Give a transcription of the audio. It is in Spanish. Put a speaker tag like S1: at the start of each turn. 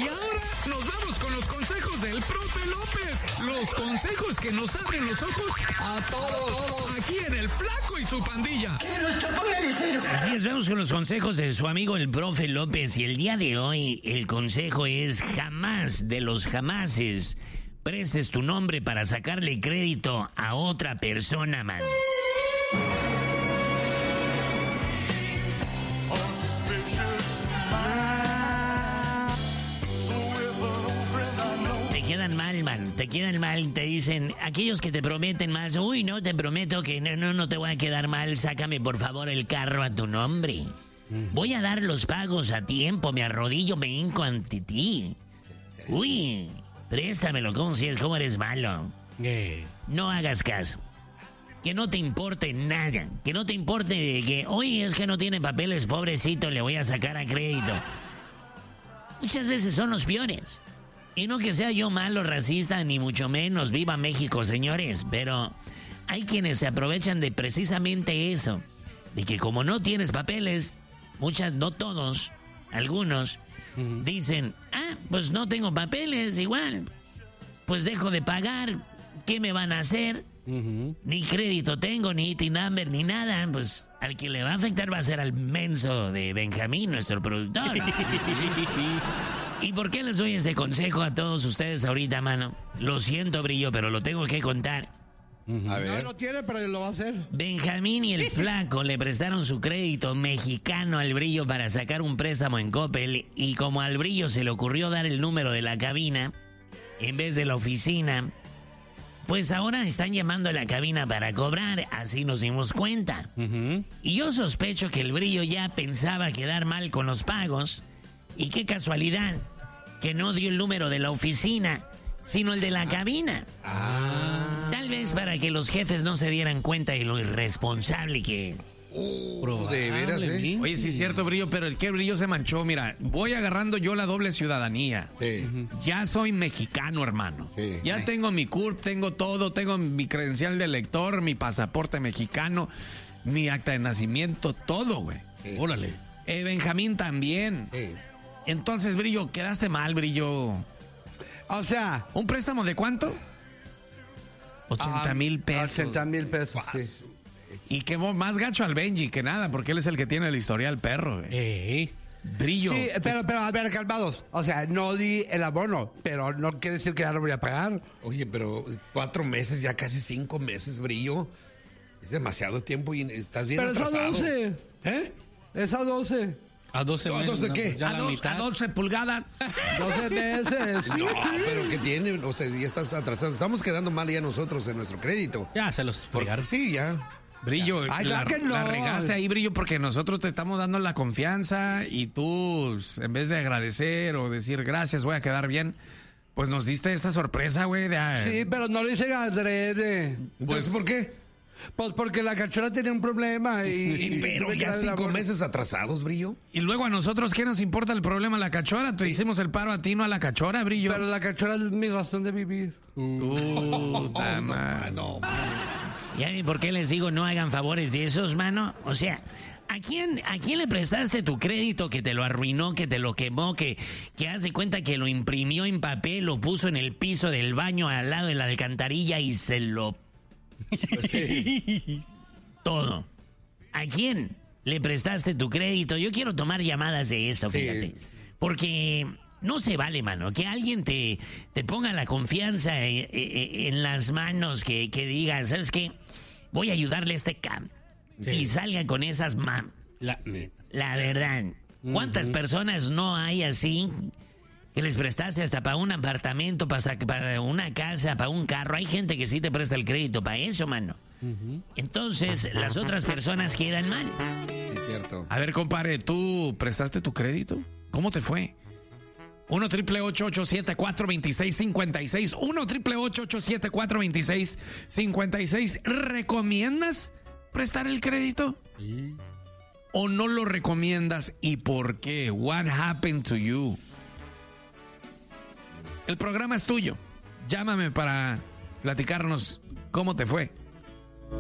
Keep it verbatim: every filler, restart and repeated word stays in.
S1: Y ahora nos vamos con los consejos del profe López. Los consejos que nos abren los ojos a todos. Aquí en El Flaco y su pandilla.
S2: Así es, vamos con los consejos de su amigo el profe López. Y el día de hoy el consejo es: jamás de los jamases prestes tu nombre para sacarle crédito a otra persona, man. Te quedan mal, man, te quedan mal, te dicen, aquellos que te prometen más, uy, no, te prometo que no, no, no te voy a quedar mal, sácame por favor el carro a tu nombre. Voy a dar los pagos a tiempo, me arrodillo, me hinco ante ti. Uy, préstamelo, ¿cómo si es? ¿Cómo eres malo?
S3: Eh.
S2: No hagas caso. Que no te importe nada. Que no te importe que, oye, es que no tiene papeles, pobrecito, le voy a sacar a crédito. Muchas veces son los peores. Y no que sea yo malo, racista, ni mucho menos. Viva México, señores. Pero hay quienes se aprovechan de precisamente eso. De que como no tienes papeles, muchas, no todos, algunos, uh-huh. dicen, ah, pues no tengo papeles, igual. Pues dejo de pagar. ¿Qué me van a hacer? Uh-huh. Ni crédito tengo, ni I T I number, ni nada. Pues al que le va a afectar va a ser al menso de Benjamín, nuestro productor. ¿Y por qué les doy ese consejo a todos ustedes ahorita, mano? Lo siento, Brillo, pero lo tengo que contar.
S3: Uh-huh. A ver. No, no tiene, pero lo va a hacer.
S2: Benjamín y el Flaco le prestaron su crédito mexicano al Brillo para sacar un préstamo en Coppel. Y como al Brillo se le ocurrió dar el número de la cabina en vez de la oficina, pues ahora están llamando a la cabina para cobrar, así nos dimos cuenta. Uh-huh. Y yo sospecho que el Brillo ya pensaba quedar mal con los pagos. Y qué casualidad, que no dio el número de la oficina, sino el de la cabina.
S3: Ah.
S2: Tal vez para que los jefes no se dieran cuenta de lo irresponsable que...
S4: Uh, de veras, ¿eh?
S5: Oye, sí es cierto, Brillo, pero el que Brillo se manchó. Mira, voy agarrando yo la doble ciudadanía.
S4: Sí.
S5: Ya soy mexicano, hermano.
S4: Sí.
S5: Ya Ay. tengo mi C U R P, tengo todo, tengo mi credencial de lector, mi pasaporte mexicano, mi acta de nacimiento, todo, güey.
S4: Sí,
S5: Órale.
S4: sí, sí.
S5: Eh, Benjamín también.
S4: Sí.
S5: Entonces, Brillo, quedaste mal, Brillo.
S3: O sea...
S5: ¿Un préstamo de cuánto? ochenta mil pesos.
S3: ochenta mil pesos, sí.
S5: Y quemó más gacho al Benji que nada, porque él es el que tiene el historial perro, güey.
S3: Eh.
S5: Brillo.
S3: Sí, pero, pero, a ver, calmados. O sea, no di el abono, pero no quiere decir que ya lo voy a pagar.
S4: Oye, pero cuatro meses, ya casi cinco meses, Brillo. Es demasiado tiempo y estás bien
S3: pero
S4: atrasado.
S3: Pero es a doce.
S4: ¿Eh?
S3: Es a doce.
S5: ¿A doce
S4: meses? ¿A doce qué?
S5: Ya a, la dos, mitad. A doce pulgadas.
S3: doce meses.
S4: No, pero ¿qué tiene? O sea, ya estás atrasado. Estamos quedando mal ya nosotros en nuestro crédito.
S5: Ya se los fregaron.
S4: Sí, ya.
S5: Brillo,
S3: Ay,
S5: la,
S3: que no.
S5: la regaste ahí, Brillo, porque nosotros te estamos dando la confianza y tú, en vez de agradecer o decir gracias, voy a quedar bien, pues nos diste esta sorpresa, güey. De...
S3: Sí, pero no lo hice adrede.
S4: Entonces, ¿por qué?
S3: Pues porque la cachorra tenía un problema y...
S4: y pero ya cinco meses atrasados, Brillo.
S5: Y luego a nosotros, ¿qué nos importa el problema? La cachorra, te sí. hicimos el paro a ti, no a la cachorra, Brillo.
S3: Pero la cachorra es mi razón de vivir.
S5: Uh,
S4: no, no, no.
S2: ¿Ya ven por qué les digo no hagan favores de esos, mano? O sea, ¿a quién, ¿a quién le prestaste tu crédito que te lo arruinó, que te lo quemó, que, que haz de cuenta que lo imprimió en papel, lo puso en el piso del baño al lado de la alcantarilla y se lo... Sí. Todo. ¿A quién le prestaste tu crédito? Yo quiero tomar llamadas de eso, fíjate. Sí. Porque no se vale, mano, que alguien te, te ponga la confianza en, en las manos, que, que diga, ¿sabes qué? Voy a ayudarle a este cam. Sí. Y salga con esas mam. La, la verdad. ¿Cuántas uh-huh. personas no hay así? Que les prestaste hasta para un apartamento, para, para una casa, para un carro. Hay gente que sí te presta el crédito para eso, mano. Uh-huh. Entonces, las otras personas quedan mal.
S4: Sí, cierto.
S5: A ver, compadre, ¿tú prestaste tu crédito? ¿Cómo te fue? uno triple ocho ocho siete cuatro dos seis cinco seis. uno triple ocho ocho siete cuatro dos seis cinco seis. ¿Recomiendas prestar el crédito? Sí. ¿O no lo recomiendas y por qué? What happened to you? El programa es tuyo. Llámame para platicarnos cómo te fue.